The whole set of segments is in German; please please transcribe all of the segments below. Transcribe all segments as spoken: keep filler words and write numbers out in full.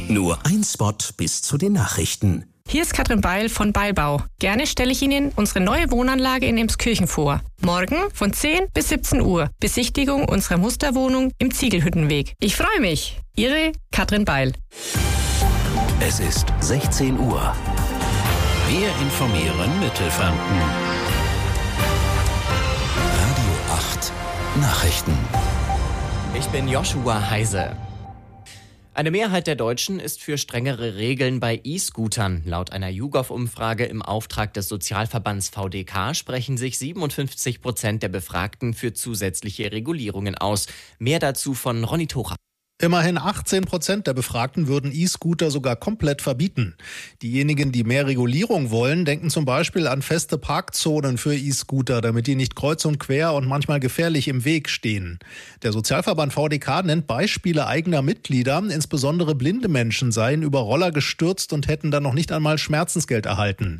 Nur ein Spot bis zu den Nachrichten. Hier ist Katrin Beil von Beilbau. Gerne stelle ich Ihnen unsere neue Wohnanlage in Emskirchen vor. Morgen von zehn bis siebzehn Uhr. Besichtigung unserer Musterwohnung im Ziegelhüttenweg. Ich freue mich. Ihre Katrin Beil. Es ist sechzehn Uhr. Wir informieren Mittelfranken. Radio acht Nachrichten. Ich bin Joshua Heise. Eine Mehrheit der Deutschen ist für strengere Regeln bei E-Scootern. Laut einer YouGov-Umfrage im Auftrag des Sozialverbands V D K sprechen sich siebenundfünfzig Prozent der Befragten für zusätzliche Regulierungen aus. Mehr dazu von Ronny Thora. Immerhin achtzehn Prozent der Befragten würden E-Scooter sogar komplett verbieten. Diejenigen, die mehr Regulierung wollen, denken zum Beispiel an feste Parkzonen für E-Scooter, damit die nicht kreuz und quer und manchmal gefährlich im Weg stehen. Der Sozialverband V D K nennt Beispiele eigener Mitglieder. Insbesondere blinde Menschen seien über Roller gestürzt und hätten dann noch nicht einmal Schmerzensgeld erhalten.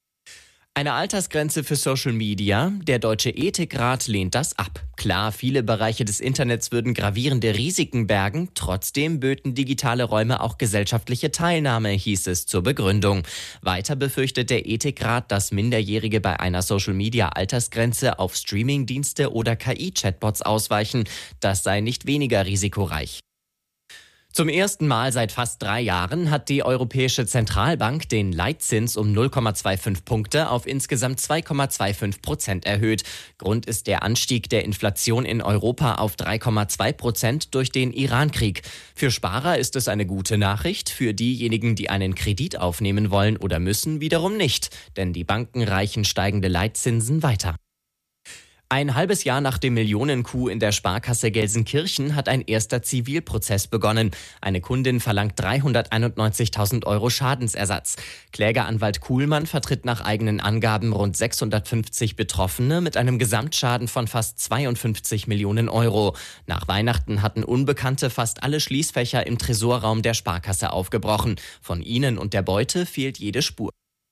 Eine Altersgrenze für Social Media. Der Deutsche Ethikrat lehnt das ab. Klar, viele Bereiche des Internets würden gravierende Risiken bergen. Trotzdem böten digitale Räume auch gesellschaftliche Teilnahme, hieß es zur Begründung. Weiter befürchtet der Ethikrat, dass Minderjährige bei einer Social Media Altersgrenze auf Streamingdienste oder K I-Chatbots ausweichen. Das sei nicht weniger risikoreich. Zum ersten Mal seit fast drei Jahren hat die Europäische Zentralbank den Leitzins um null Komma fünfundzwanzig Punkte auf insgesamt zwei Komma fünfundzwanzig Prozent erhöht. Grund ist der Anstieg der Inflation in Europa auf drei Komma zwei Prozent durch den Iran-Krieg. Für Sparer ist es eine gute Nachricht, für diejenigen, die einen Kredit aufnehmen wollen oder müssen, wiederum nicht. Denn die Banken reichen steigende Leitzinsen weiter. Ein halbes Jahr nach dem Millionencoup in der Sparkasse Gelsenkirchen hat ein erster Zivilprozess begonnen. Eine Kundin verlangt dreihunderteinundneunzigtausend Euro Schadensersatz. Klägeranwalt Kuhlmann vertritt nach eigenen Angaben rund sechshundertfünfzig Betroffene mit einem Gesamtschaden von fast zweiundfünfzig Millionen Euro. Nach Weihnachten hatten Unbekannte fast alle Schließfächer im Tresorraum der Sparkasse aufgebrochen. Von ihnen und der Beute fehlt jede Spur.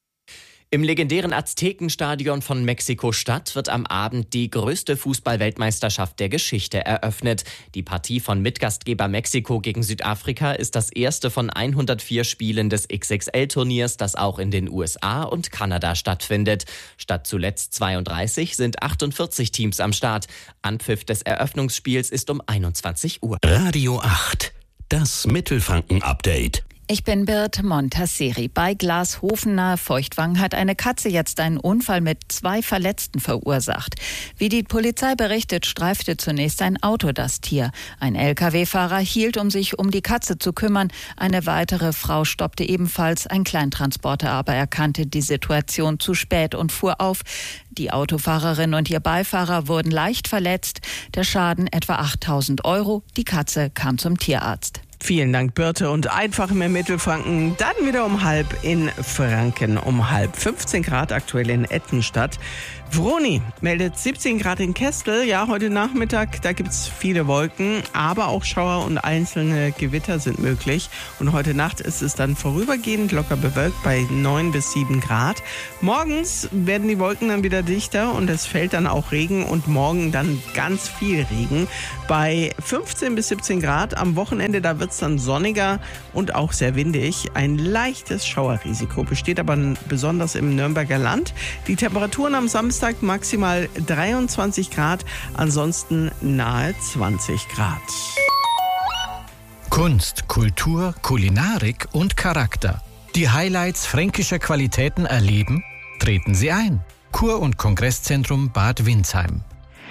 Im legendären Aztekenstadion von Mexiko-Stadt wird am Abend die größte Fußball-Weltmeisterschaft der Geschichte eröffnet. Die Partie von Mitgastgeber Mexiko gegen Südafrika ist das erste von hundertvier Spielen des X X L-Turniers, das auch in den U S A und Kanada stattfindet. Statt zuletzt zweiunddreißig sind achtundvierzig Teams am Start. Anpfiff des Eröffnungsspiels ist um einundzwanzig Uhr. Radio acht, das Mittelfranken-Update. Ich bin Birte Montasseri. Bei Glashofen nahe Feuchtwangen hat eine Katze jetzt einen Unfall mit zwei Verletzten verursacht. Wie die Polizei berichtet, streifte zunächst ein Auto das Tier. Ein L K W-Fahrer hielt, um sich um die Katze zu kümmern. Eine weitere Frau stoppte ebenfalls. Ein Kleintransporter aber erkannte die Situation zu spät und fuhr auf. Die Autofahrerin und ihr Beifahrer wurden leicht verletzt. Der Schaden etwa achttausend Euro. Die Katze kam zum Tierarzt. Vielen Dank, Birte. Und einfach im Mittelfranken, dann wieder um halb in Franken. Um halb fünfzehn Grad aktuell in Ettenstadt. Vroni meldet siebzehn Grad in Kestel. Ja, heute Nachmittag, da gibt's viele Wolken, aber auch Schauer und einzelne Gewitter sind möglich. Und heute Nacht ist es dann vorübergehend locker bewölkt bei neun bis sieben Grad. Morgens werden die Wolken dann wieder dichter und es fällt dann auch Regen und morgen dann ganz viel Regen bei fünfzehn bis siebzehn Grad. Am Wochenende, da wird's dann sonniger und auch sehr windig. Ein leichtes Schauerrisiko besteht aber besonders im Nürnberger Land. Die Temperaturen am Samstag maximal dreiundzwanzig Grad, ansonsten nahe zwanzig Grad. Kunst, Kultur, Kulinarik und Charakter. Die Highlights fränkischer Qualitäten erleben? Treten Sie ein. Kur- und Kongresszentrum Bad Windsheim.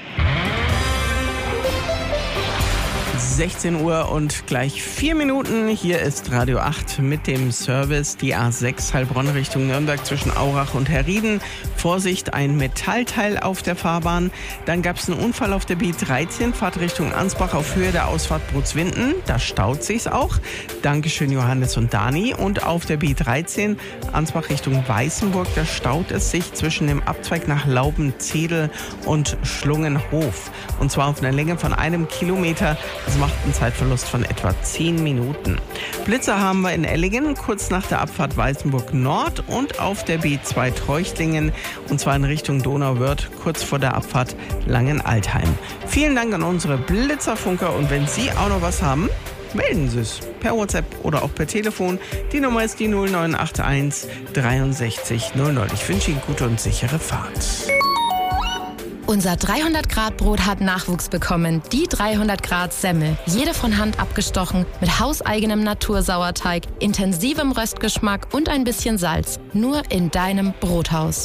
sechzehn Uhr und gleich vier Minuten. Hier ist Radio acht mit dem Service. Die A sechs Heilbronn Richtung Nürnberg zwischen Aurach und Herrieden. Vorsicht, ein Metallteil auf der Fahrbahn. Dann gab es einen Unfall auf der B dreizehn, Fahrt Richtung Ansbach auf Höhe der Ausfahrt Brutzwinden. Da staut sich's auch. Dankeschön Johannes und Dani. Und auf der B dreizehn, Ansbach Richtung Weißenburg, da staut es sich zwischen dem Abzweig nach Laubenzedel und Schlungenhof. Und zwar auf einer Länge von einem Kilometer. Das macht einen Zeitverlust von etwa zehn Minuten. Blitzer haben wir in Ellingen, kurz nach der Abfahrt Weißenburg Nord und auf der B zwei Treuchtlingen, und zwar in Richtung Donauwörth, kurz vor der Abfahrt Langenaltheim. Vielen Dank an unsere Blitzerfunker, und wenn Sie auch noch was haben, melden Sie es per WhatsApp oder auch per Telefon. Die Nummer ist die null neun acht eins dreiundsechzig null null. Ich wünsche Ihnen gute und sichere Fahrt. Unser dreihundert Grad Brot hat Nachwuchs bekommen. Die dreihundert Grad Semmel. Jede von Hand abgestochen, mit hauseigenem Natursauerteig, intensivem Röstgeschmack und ein bisschen Salz. Nur in deinem Brothaus.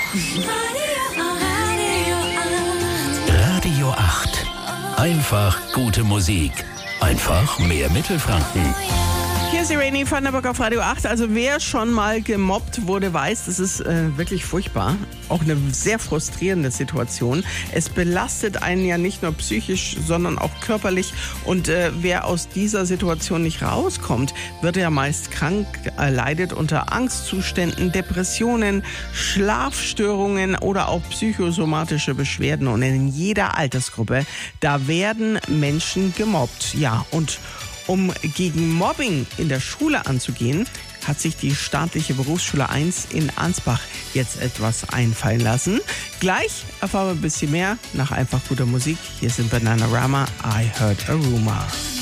Radio acht. Einfach gute Musik. Einfach mehr Mittelfranken. Hier ist die Rainy Vanderburg auf Radio acht. Also wer schon mal gemobbt wurde, weiß, das ist äh, wirklich furchtbar. Auch eine sehr frustrierende Situation. Es belastet einen ja nicht nur psychisch, sondern auch körperlich. Und äh, wer aus dieser Situation nicht rauskommt, wird ja meist krank, äh, leidet unter Angstzuständen, Depressionen, Schlafstörungen oder auch psychosomatische Beschwerden. Und in jeder Altersgruppe, da werden Menschen gemobbt. Ja, und um gegen Mobbing in der Schule anzugehen, hat sich die staatliche Berufsschule eins in Ansbach jetzt etwas einfallen lassen. Gleich erfahren wir ein bisschen mehr nach einfach guter Musik. Hier sind Bananarama, I Heard a Rumor.